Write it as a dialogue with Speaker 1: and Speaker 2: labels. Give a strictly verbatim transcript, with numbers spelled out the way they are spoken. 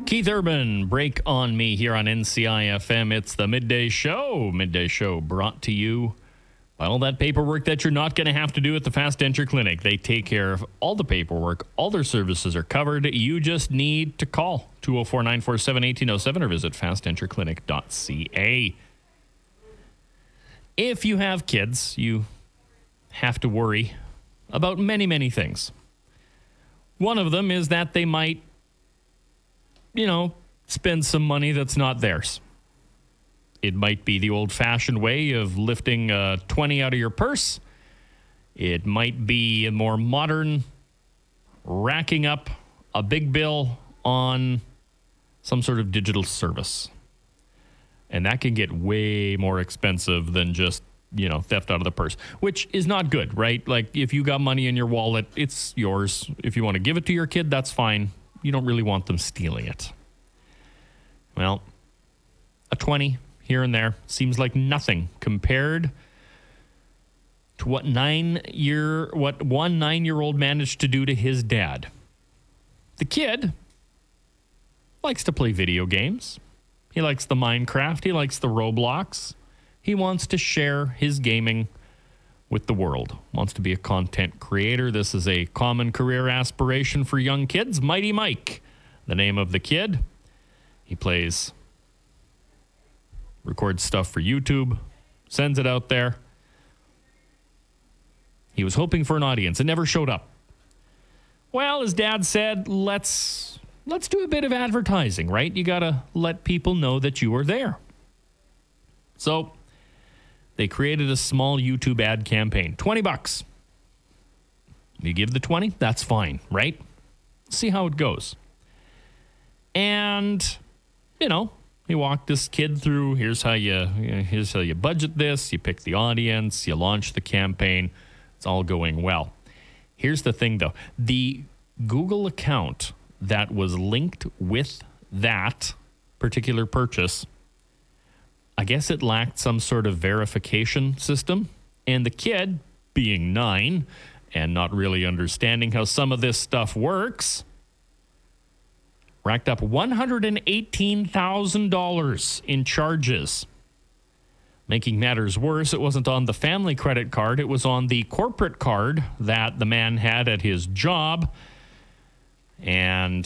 Speaker 1: Keith Urban, Break on Me here on N C I F M. It's the Midday Show. Midday Show brought to you by all that paperwork that you're not going to have to do at the Fast Denture Clinic. They take care of all the paperwork. All their services are covered. You just need to call two oh four, nine four seven, one eight oh seven or visit fast denture clinic dot c a. If you have kids, you have to worry about many, many things. One of them is that they might, you know, spend some money that's not theirs. It might be the old-fashioned way of lifting a twenty out of your purse. It might be a more modern, racking up a big bill on some sort of digital service. And that can get way more expensive than just, you know, theft out of the purse, which is not good, right? Like, if you got money in your wallet, it's yours. If you want to give it to your kid, that's fine. You don't really want them stealing it. Well, a twenty here and there seems like nothing compared to what nine year what one nine-year-old managed to do to his dad. The kid likes to play video games. He likes the Minecraft. He likes the Roblox. He wants to share his gaming with the world. Wants to be a content creator. This is a common career aspiration for young kids. Mighty Mike, the name of the kid. He plays, records stuff for YouTube, sends it out there. He was hoping for an audience. It never showed up. Well, his dad said, let's let's do a bit of advertising, right? You got to let people know that you are there. So they created a small YouTube ad campaign. twenty bucks. You give the twenty, that's fine, right? See how it goes. And, you know, he walked this kid through, here's how you, here's how you budget this, you pick the audience, you launch the campaign. It's all going well. Here's the thing, though. The Google account that was linked with that particular purchase, I guess it lacked some sort of verification system. And the kid, being nine and not really understanding how some of this stuff works, racked up one hundred eighteen thousand dollars in charges. Making matters worse, it wasn't on the family credit card. It was on the corporate card that the man had at his job. And